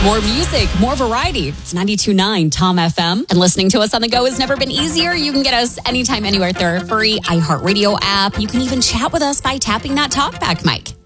More music, more variety. It's 92.9 Tom FM. And listening to us on the go has never been easier. You can get us anytime, anywhere through our free iHeartRadio app. You can even chat with us by tapping that talkback mic.